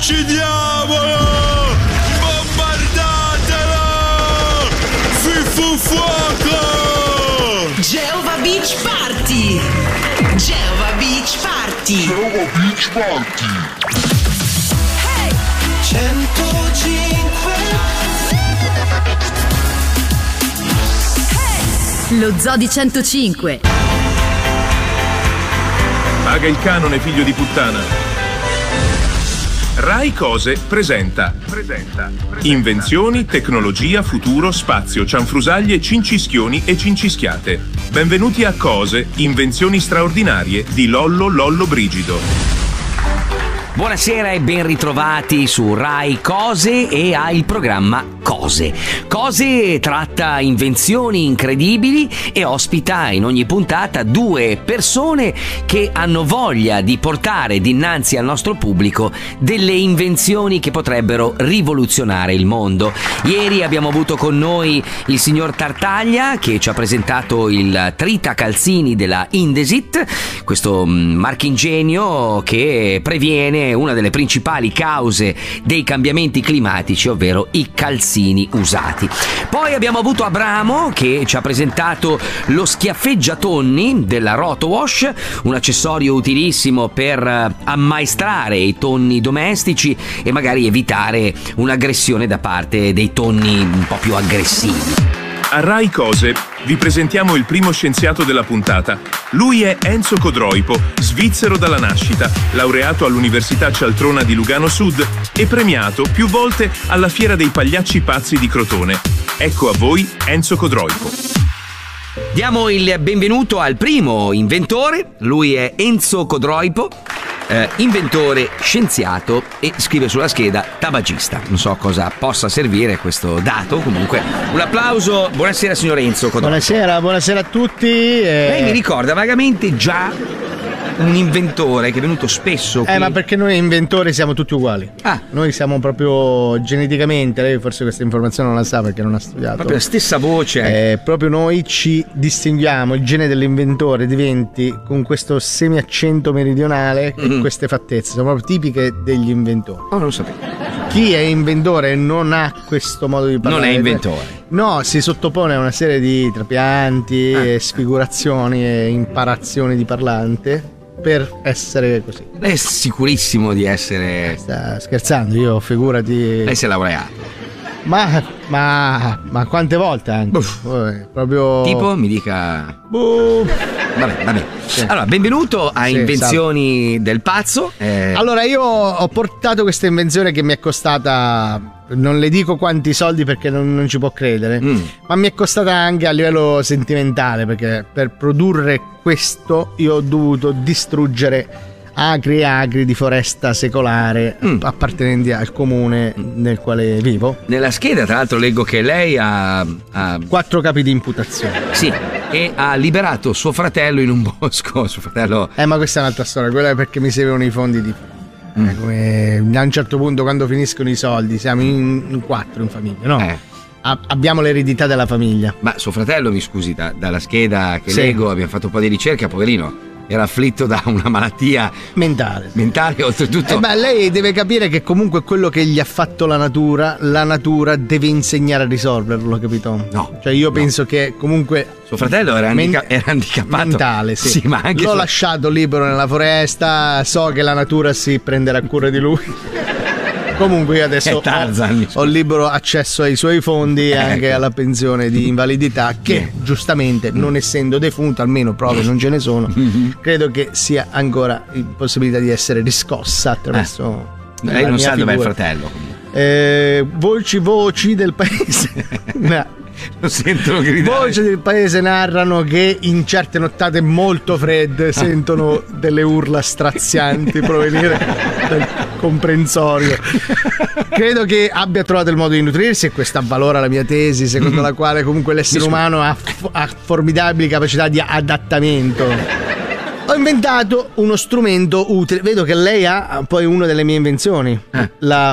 Uccidiamolo! Bombardatelo! Fuoco! Geova Beach Party! Geova Beach Party! Geova Beach Party! Hey! 105. Hey! Lo Zoo di 105. Paga il canone, figlio di puttana. Rai Cose presenta invenzioni, tecnologia, futuro, spazio, cianfrusaglie, cincischioni e cincischiate. Benvenuti a Cose, invenzioni straordinarie di Lollo Brigido. Buonasera e ben ritrovati su Rai Cose e al programma Cose. Cose tratta invenzioni incredibili e ospita in ogni puntata due persone che hanno voglia di portare dinanzi al nostro pubblico delle invenzioni che potrebbero rivoluzionare il mondo. Ieri abbiamo avuto con noi il signor Tartaglia che ci ha presentato il Trita Calzini della Indesit, questo marchingegno che previene una delle principali cause dei cambiamenti climatici, ovvero i calzini usati. Poi abbiamo avuto Abramo che ci ha presentato lo schiaffeggiatonni della Rotowash, un accessorio utilissimo per ammaestrare i tonni domestici e magari evitare un'aggressione da parte dei tonni un po' più aggressivi. A Rai Cose vi presentiamo il primo scienziato della puntata. Lui è Enzo Codroipo, svizzero dalla nascita, laureato all'Università Cialtrona di Lugano Sud e premiato più volte alla Fiera dei Pagliacci Pazzi di Crotone. Ecco a voi Enzo Codroipo. Diamo il benvenuto al primo inventore, lui è Enzo Codroipo. Inventore, scienziato e scrive sulla scheda tabagista. Non so cosa possa servire questo dato, comunque un applauso. Buonasera signor Enzo Codroipo. Buonasera a tutti. Lei mi ricorda vagamente già un inventore che è venuto spesso qui. Ma perché noi inventori siamo tutti uguali. Noi siamo proprio geneticamente, lei forse questa informazione non la sa perché non ha studiato. Proprio la stessa voce. Proprio noi ci distinguiamo, il gene dell'inventore diventi con questo semi-accento meridionale e queste fattezze, sono proprio tipiche degli inventori. Oh, non lo sapevo. Chi è inventore non ha questo modo di parlare. Non è inventore. No, si sottopone a una serie di trapianti, sfigurazioni e imparazioni di parlante per essere così. Lei è sicurissimo di essere... Sta scherzando, io figurati. Lei si è laureato. Ma quante volte anche? Proprio. Tipo, mi dica. Vabbè. Sì. Allora, benvenuto a Invenzioni del Pazzo. Allora, io ho portato questa invenzione che mi è costata. Non le dico quanti soldi perché non ci può credere, ma mi è costata anche a livello sentimentale, perché per produrre questo io ho dovuto distruggere acri e acri di foresta secolare appartenenti al comune nel quale vivo. Nella scheda tra l'altro leggo che lei ha 4 capi di imputazione. Sì, e ha liberato suo fratello in un bosco. Suo fratello... ma questa è un'altra storia, quella è perché mi servivano i fondi di... Come a un certo punto, quando finiscono i soldi, siamo in 4 in famiglia, no? Abbiamo l'eredità della famiglia. Ma suo fratello, mi scusi, dalla scheda che leggo, abbiamo fatto un po' di ricerca, poverino, era afflitto da una malattia mentale oltretutto. Lei deve capire che comunque quello che gli ha fatto la natura deve insegnare a risolverlo, capito? No. Cioè io penso che comunque suo fratello era handicappato mentale, sì ma anche l'ho lasciato libero nella foresta, so che la natura si prenderà cura di lui. Comunque io adesso ho libero accesso ai suoi fondi e anche alla pensione di invalidità che giustamente, non essendo defunto, almeno prove non ce ne sono, credo che sia ancora in possibilità di essere riscossa attraverso lei non sa dov'è il fratello. Voci del paese lo sentono gridare. Voci del paese narrano che in certe nottate molto fredde sentono delle urla strazianti provenire dal comprensorio. Credo che abbia trovato il modo di nutrirsi e questo avvalora la mia tesi secondo la quale comunque l'essere umano ha formidabili capacità di adattamento. Ho inventato uno strumento utile. Vedo che lei ha poi una delle mie invenzioni,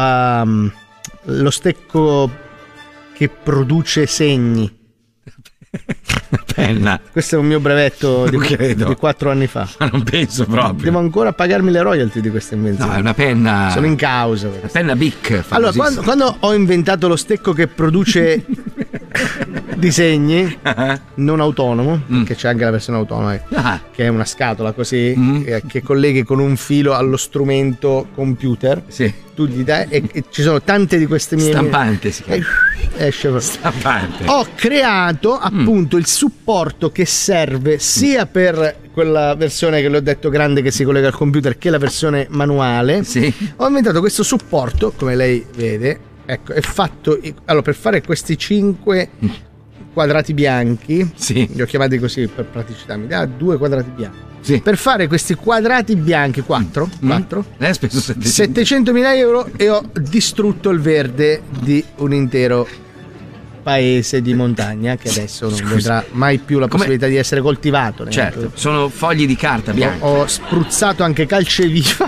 lo stecco che produce segni. Penna. Questo è un mio brevetto di 4 anni fa. Ma non penso proprio. Devo ancora pagarmi le royalty di questa invenzione. No, è una penna. Sono in causa. Una penna Bic. Allora, quando ho inventato lo stecco che produce disegni non autonomo, perché c'è anche la versione autonoma, che è una scatola così che colleghi con un filo allo strumento computer. Sì. Tu gli dai e ci sono tante di queste mie stampante si chiama. Esce Stampante. Ho creato appunto il supporto che serve sia per quella versione che le ho detto grande che si collega al computer che la versione manuale. Sì. Ho inventato questo supporto, come lei vede, ecco, è fatto allora per fare questi 5 quadrati bianchi, sì, li ho chiamati così per praticità, mi dà 2 quadrati bianchi. Sì. Per fare questi quadrati bianchi 4 lei ha speso 700.000 euro e ho distrutto il verde di un intero paese di montagna che adesso non vedrà mai più la possibilità di essere coltivato. Certo, sono fogli di carta bianca. Ho spruzzato anche calceviva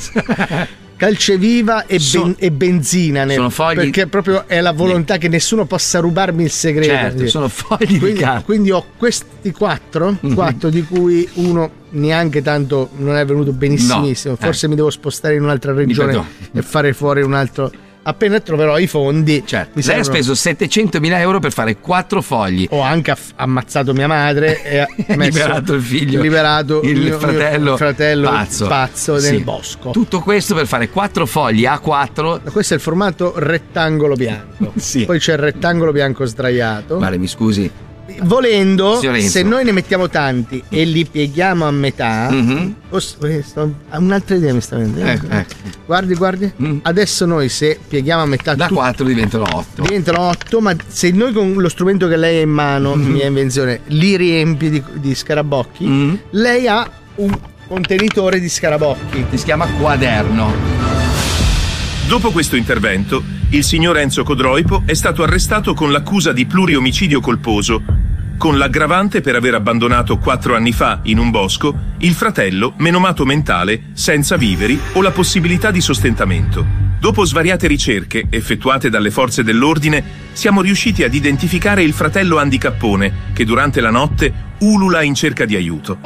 e benzina sono fogli, perché proprio è la volontà che nessuno possa rubarmi il segreto. Certo, sono fogli di carta. Quindi ho questi 4 di cui uno neanche tanto non è venuto benissimissimo. Forse mi devo spostare in un'altra regione e fare fuori un altro. Appena troverò i fondi, lei ha speso 700.000 euro per fare 4 fogli. Ho anche ammazzato mia madre e liberato il figlio, liberato il fratello pazzo nel bosco. Tutto questo per fare 4 fogli A4. Questo è il formato rettangolo bianco. Sì. Poi c'è il rettangolo bianco sdraiato. Vale, mi scusi. Volendo, se noi ne mettiamo tanti e li pieghiamo a metà, un'altra idea mi sta venendo. Guardi. Adesso noi se pieghiamo a metà da 4 diventano 8. Diventano 8, ma se noi con lo strumento che lei ha in mano, mia invenzione, li riempi di scarabocchi, lei ha un contenitore di scarabocchi. Si chiama quaderno. Dopo questo intervento, il signor Enzo Codroipo è stato arrestato con l'accusa di pluriomicidio colposo, con l'aggravante per aver abbandonato 4 anni fa, in un bosco, il fratello menomato mentale, senza viveri o la possibilità di sostentamento. Dopo svariate ricerche effettuate dalle forze dell'ordine, siamo riusciti ad identificare il fratello handicappone che durante la notte ulula in cerca di aiuto.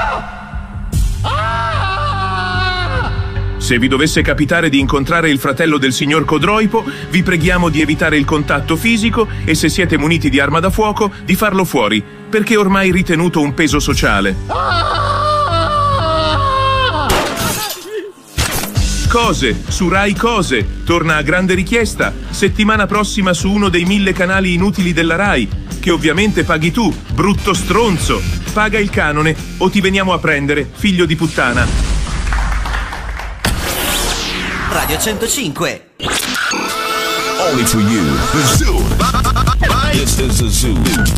Se vi dovesse capitare di incontrare il fratello del signor Codroipo, vi preghiamo di evitare il contatto fisico e se siete muniti di arma da fuoco, di farlo fuori, perché è ormai ritenuto un peso sociale. Cose, su Rai Cose, torna a grande richiesta, settimana prossima su uno dei 1000 canali inutili della Rai, che ovviamente paghi tu, brutto stronzo. Paga il canone o ti veniamo a prendere, figlio di puttana. Radio 105. Only for you. The zoo. This is the zoo.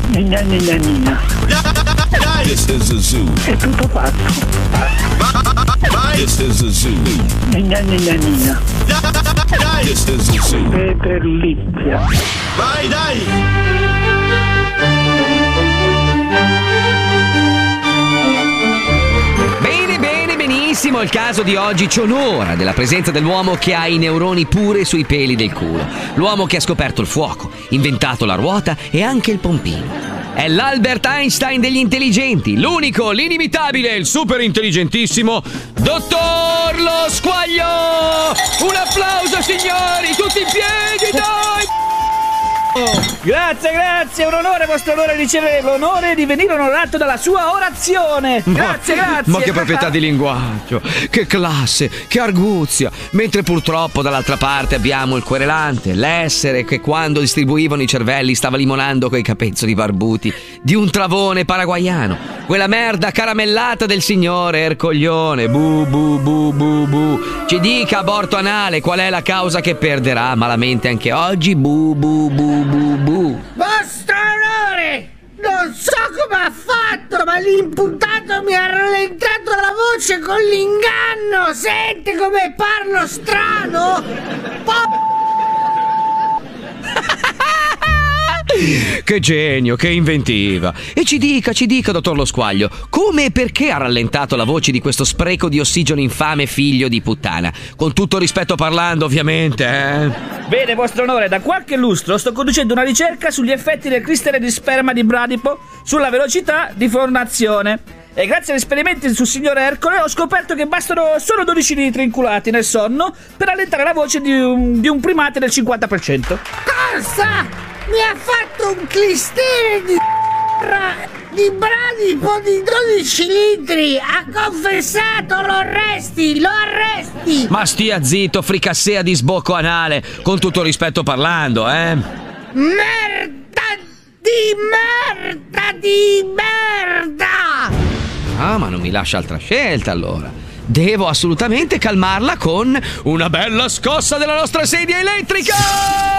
This is the zoo. È tutto fatto. This is the zoo. This is the zoo. Peterlizia. Vai, dai! Benissimo, il caso di oggi ci onora della presenza dell'uomo che ha i neuroni pure sui peli del culo. L'uomo che ha scoperto il fuoco, inventato la ruota e anche il pompino. È l'Albert Einstein degli intelligenti, l'unico, l'inimitabile, il super intelligentissimo Dottor Lo Squaglio! Un applauso, signori, tutti in piedi, dai! Grazie, è un onore, vostro onore, ricevere l'onore di venire onorato dalla sua orazione. Grazie. Ma che proprietà di linguaggio, che classe, che arguzia. Mentre purtroppo dall'altra parte abbiamo il querelante, l'essere che quando distribuivano i cervelli stava limonando coi capezzoli barbuti di un travone paraguaiano. Quella merda caramellata del signore Ercoglione. Bu. Ci dica, aborto anale, qual è la causa che perderà malamente anche oggi? Bu. Vostro onore, non so come ha fatto, ma l'imputato mi ha rallentato la voce con l'inganno. Sente come parlo strano? Che genio, che inventiva. E ci dica, dottor Lo Squaglio, come e perché ha rallentato la voce di questo spreco di ossigeno infame figlio di puttana? Con tutto rispetto parlando, ovviamente, Bene, vostro onore, da qualche lustro sto conducendo una ricerca sugli effetti del cristallo di sperma di bradipo sulla velocità di fornazione. E grazie agli esperimenti sul signor Ercole ho scoperto che bastano solo 12 litri inculati nel sonno per allentare la voce di un primate del 50%. Cosa? Mi ha fatto un clistere di bradipo di 12 litri! Ha confessato, lo arresti! Ma stia zitto, fricassea di sbocco anale, con tutto rispetto parlando, Merda di merda! Ah, ma non mi lascia altra scelta allora. Devo assolutamente calmarla con una bella scossa della nostra sedia elettrica!